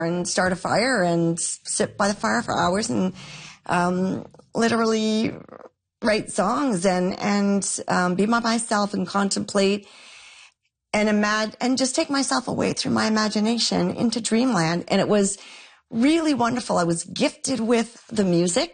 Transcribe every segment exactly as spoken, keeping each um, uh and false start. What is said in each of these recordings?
and start a fire and sit by the fire for hours and um, literally write songs and and um, be by myself and contemplate and imagine and just take myself away through my imagination into dreamland. And it was really wonderful. I was gifted with the music,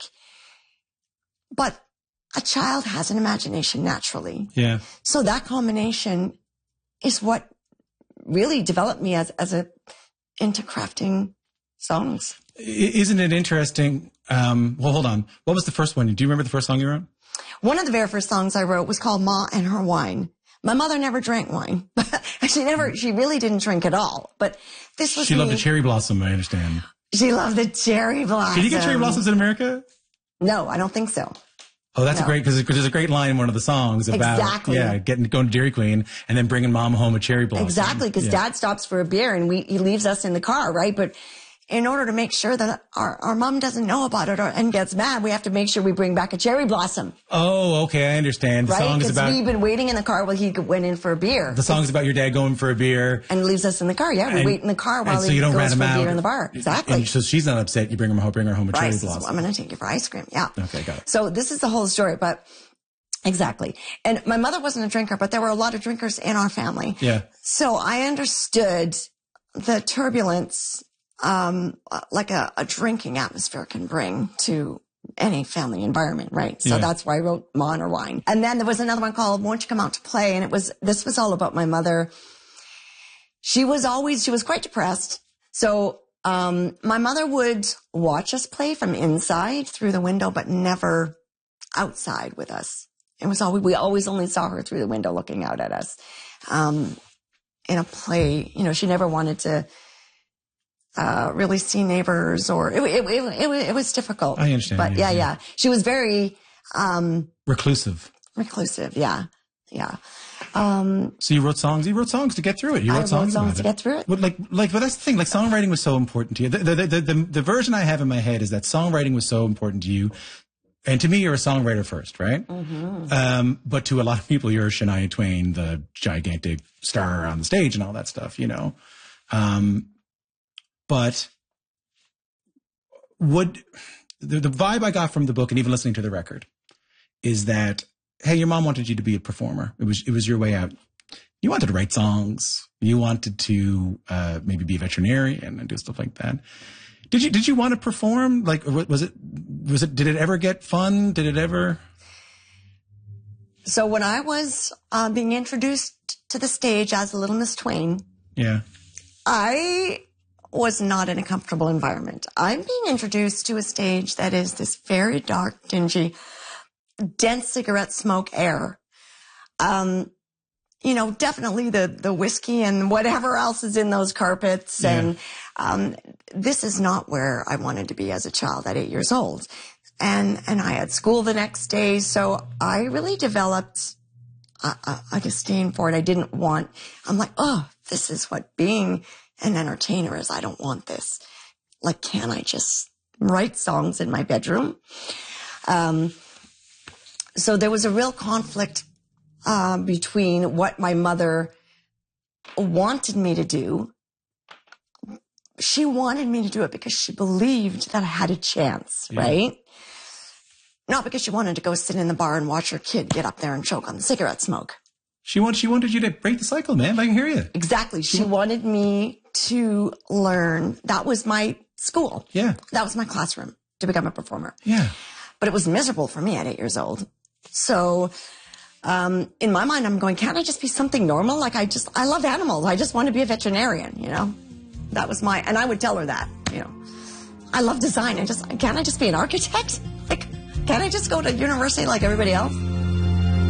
but a child has an imagination naturally. Yeah. So that combination is what really developed me as as a into crafting songs. Isn't it interesting? Um, well, hold on. What was the first one? Do you remember the first song you wrote? One of the very first songs I wrote was called Ma and Her Wine. My mother never drank wine. she never, she really didn't drink at all. But this was She me. loved the cherry blossom, I understand. She loved the cherry blossom. Did you get cherry blossoms in America? No, I don't think so. Oh, that's No. a great, because there's a great line in one of the songs about, Exactly. yeah, getting, going to Dairy Queen and then bringing mom home a cherry blossom. Exactly, because yeah. dad stops for a beer and we, he leaves us in the car, right? But in order to make sure that our, our mom doesn't know about it or, and gets mad, we have to make sure we bring back a cherry blossom. Oh, okay, I understand. The right? song is Because about, we've been waiting in the car while he went in for a beer. the song is about your dad going for a beer. And leaves us in the car. Yeah, we And- wait in the car while and so he you don't goes rat for him a beer out. in the bar. Exactly. And so she's not upset. You bring her home, bring her home a cherry Rice. blossom. I'm going to take you for ice cream. Yeah. Okay, got it. So this is the whole story, but exactly. And my mother wasn't a drinker, but there were a lot of drinkers in our family. Yeah. So I understood the turbulence, um, like a, a drinking atmosphere can bring to any family environment, right? So Yeah. that's why I wrote Ma and Her Wine. And then there was another one called Won't You Come Out to Play? And it was, this was all about my mother. She was always, she was quite depressed. So, um, my mother would watch us play from inside through the window, but never outside with us. It was always, we always only saw her through the window looking out at us. Um, in a play, you know, she never wanted to, uh, really see neighbors or it, it, it, it, it was difficult. I understand, But yeah, yeah, yeah. yeah. She was very, um, Reclusive. reclusive. Yeah. Yeah. Um, So you wrote songs. You wrote songs to get through it. You I wrote wrote songs, songs about to it. get through it. But like, like, but that's the thing. Like, songwriting was so important to you. The, the, the, the, the version I have in my head is that songwriting was so important to you. And to me, you're a songwriter first, right? Mm-hmm. Um, but to a lot of people, you're Shania Twain, the gigantic star on the stage and all that stuff, you know. Um, but would the, the vibe I got from the book and even listening to the record is that, hey, your mom wanted you to be a performer. It was, it was your way out. You wanted to write songs. You wanted to, uh, maybe be a veterinarian and do stuff like that. Did you, did you want to perform? Like, or was it, was it, did it ever get fun? Did it ever? So when I was uh, being introduced to the stage as a little Miss Twain, Yeah. I was not in a comfortable environment. I'm being introduced to a stage that is this very dark, dingy, dense cigarette smoke air. Um, you know, definitely the, the whiskey and whatever else is in those carpets. Yeah. And, um, this is not where I wanted to be as a child at eight years old. And, and I had school the next day. So I really developed a, a, a disdain for it. I didn't want, I'm like, oh, this is what being an entertainer is. I don't want this. Like, can I just write songs in my bedroom? Um, so there was a real conflict Uh, between what my mother wanted me to do. She wanted me to do it because she believed that I had a chance, Yeah. right? Not because she wanted to go sit in the bar and watch her kid get up there and choke on the cigarette smoke. She wanted, she wanted you to break the cycle, man. I can hear you. Exactly. She wanted me to learn. That was my school. Yeah. That was my classroom to become a performer. Yeah. But it was miserable for me at eight years old. So, Um, in my mind, I'm going, can't I just be something normal? Like I just, I love animals. I just want to be a veterinarian, you know? That was my, and I would tell her that, you know, I love design. I just, can't I just be an architect? Like, can't I just go to university like everybody else?